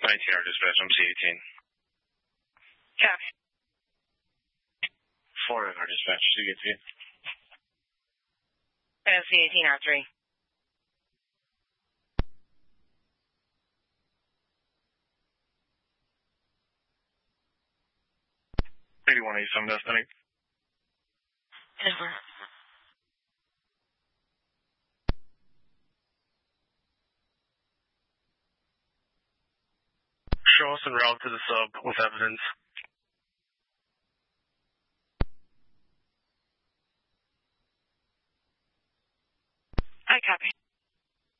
19R dispatch, I'm C18. Copy. 4NR dispatch, C18. C18R3. 8187 Destiny. Over. Show us en route to the sub with evidence.